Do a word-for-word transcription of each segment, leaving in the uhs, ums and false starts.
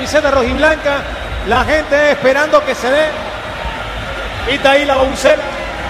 camiseta rojiblanca, la gente esperando que se dé. Quita ahí la bucela.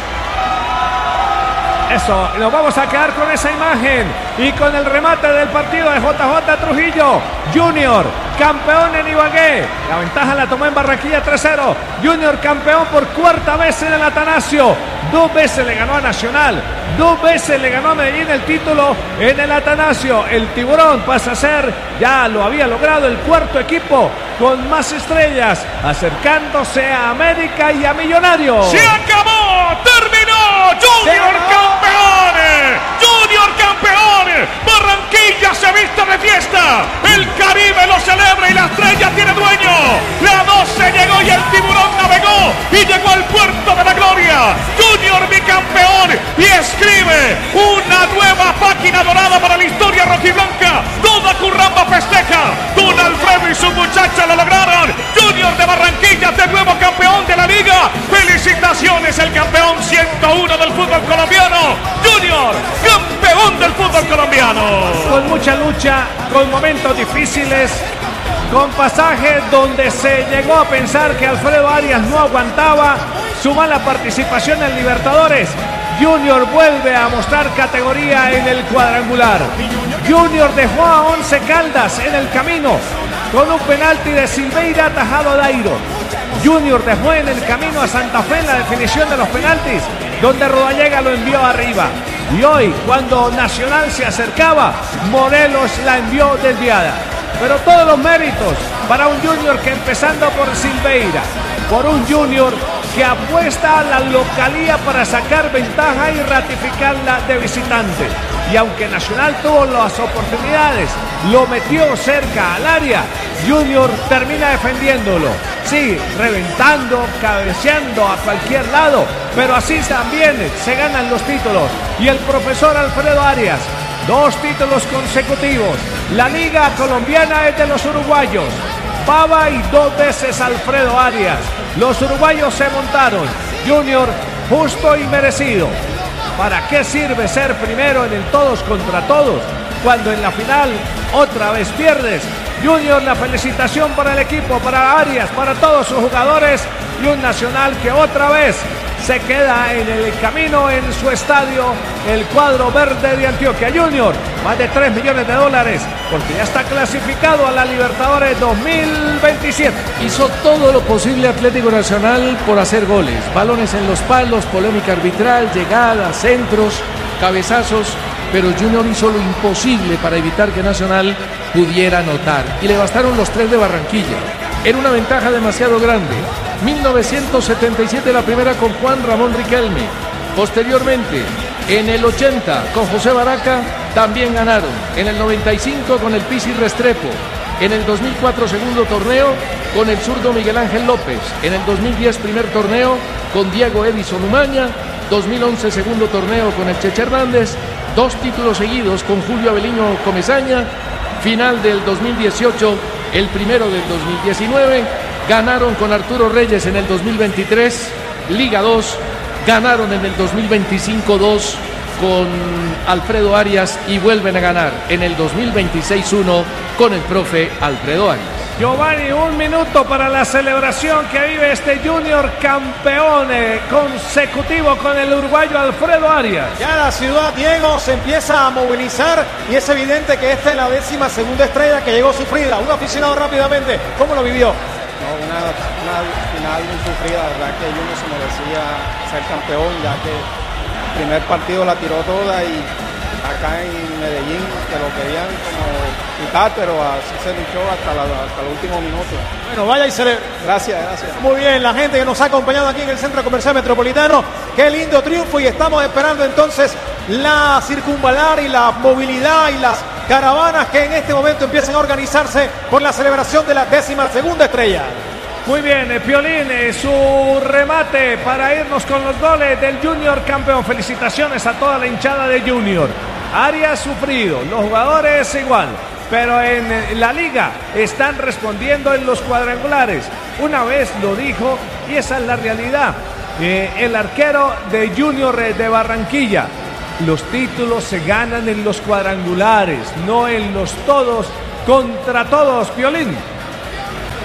Eso, nos vamos a quedar con esa imagen y con el remate del partido de J J Trujillo. Junior, campeón en Ibagué. La ventaja la tomó en Barranquilla tres cero. Junior campeón por cuarta vez en el Atanasio. Dos veces le ganó a Nacional. Dos veces le ganó a Medellín el título en el Atanasio. El Tiburón pasa a ser, ya lo había logrado, el cuarto equipo con más estrellas, acercándose a América y a Millonarios. ¡Se acabó! ¡Terminó! ¡Junior campeón! ¡Junior campeón! ¡Barranquilla se viste de fiesta! ¡El Caribe lo celebra y la estrella tiene dueño! ¡La doce llegó y el Tiburón navegó y llegó al puerto de la gloria! ¡Junior bicampeón! Y escribe una nueva página dorada para la historia rojiblanca. Toda Curramba festeja. Don Alfredo y su muchacha lo lograron. Junior de Barranquilla de nuevo campeón de la liga. ¡Felicitaciones! El campeón ciento uno del fútbol colombiano. Junior, campeón del fútbol colombiano. Con mucha lucha, con momentos difíciles, con pasajes donde se llegó a pensar que Alfredo Arias no aguantaba su mala participación en Libertadores. Junior vuelve a mostrar categoría en el cuadrangular. Junior dejó a Once Caldas en el camino con un penalti de Silveira atajado a Dairo. Junior dejó en el camino a Santa Fe en la definición de los penaltis, donde Rodallega lo envió arriba. Y hoy, cuando Nacional se acercaba, Morelos la envió desviada. Pero todos los méritos para un Junior que, empezando por Silveira, por un Junior que apuesta a la localía para sacar ventaja y ratificarla de visitante. Y aunque Nacional tuvo las oportunidades, lo metió cerca al área, Junior termina defendiéndolo. Sí, reventando, cabeceando a cualquier lado, pero así también se ganan los títulos. Y el profesor Alfredo Arias, dos títulos consecutivos. La liga colombiana es de los uruguayos. Pava y dos veces Alfredo Arias. Los uruguayos se montaron. Junior, justo y merecido. ¿Para qué sirve ser primero en el todos contra todos cuando en la final otra vez pierdes? Junior, la felicitación para el equipo, para Arias, para todos sus jugadores, y un Nacional que otra vez se queda en el camino en su estadio, el cuadro verde de Antioquia. Junior, más de tres millones de dólares, porque ya está clasificado a la Libertadores dos mil veintisiete. Hizo todo lo posible Atlético Nacional por hacer goles, balones en los palos, polémica arbitral, llegadas, centros, cabezazos, pero Junior hizo lo imposible para evitar que Nacional pudiera anotar, y le bastaron los tres de Barranquilla. Era una ventaja demasiado grande. mil novecientos setenta y siete la primera con Juan Ramón Riquelme. Posteriormente, en el ochenta con José Baraca también ganaron. En el noventa y cinco con el Pizzi Restrepo. En el dos mil cuatro segundo torneo con el zurdo Miguel Ángel López. En el dos mil diez primer torneo con Diego Edison Umaña. dos mil once segundo torneo con el Cheche Hernández. Dos títulos seguidos con Julio Aveliño Comesaña. Final del dos mil dieciocho, el primero del dos mil diecinueve. Ganaron con Arturo Reyes en el dos mil veintitrés, Liga dos. Ganaron en el dos mil veinticinco dos con Alfredo Arias y vuelven a ganar en el dos mil veintiséis uno con el profe Alfredo Arias. Giovanni, un minuto para la celebración que vive este Junior campeón eh, consecutivo con el uruguayo Alfredo Arias. Ya la ciudad, Diego, se empieza a movilizar y es evidente que esta es la décima segunda estrella que llegó sufrida. Un aficionado rápidamente, ¿cómo lo vivió? No, una, una final muy sufrida, la verdad que Junior se merecía ser campeón, ya que el primer partido la tiró toda y acá en Medellín que lo querían como quitar, pero así se luchó hasta, la, hasta el último minuto. Bueno, vaya y celebre. Gracias, gracias. Muy bien, la gente que nos ha acompañado aquí en el Centro Comercial Metropolitano, qué lindo triunfo, y estamos esperando entonces la circunvalar y la movilidad y las caravanas que en este momento empiezan a organizarse por la celebración de la décima segunda estrella. Muy bien, eh, Piolín, eh, su remate para irnos con los goles del Junior campeón. Felicitaciones a toda la hinchada de Junior. Arias sufrido, los jugadores igual, pero en eh, la liga están respondiendo en los cuadrangulares. Una vez lo dijo y esa es la realidad. Eh, el arquero de Junior eh, de Barranquilla: los títulos se ganan en los cuadrangulares, no en los todos contra todos, Piolín.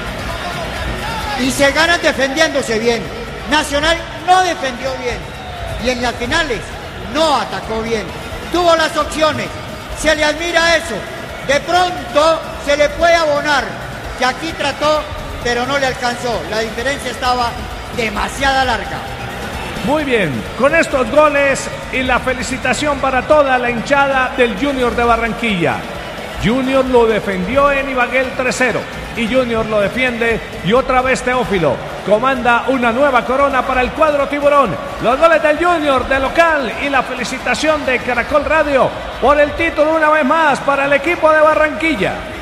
y se ganan defendiéndose bien. Nacional no defendió bien y en las finales no atacó bien. Tuvo las opciones, se le admira eso. De pronto se le puede abonar que aquí trató, pero no le alcanzó. La diferencia estaba demasiado larga. Muy bien, con estos goles y la felicitación para toda la hinchada del Junior de Barranquilla. Junior lo defendió en Ibagué tres cero y Junior lo defiende y otra vez Teófilo comanda una nueva corona para el cuadro tiburón. Los goles del Junior de local y la felicitación de Caracol Radio por el título una vez más para el equipo de Barranquilla.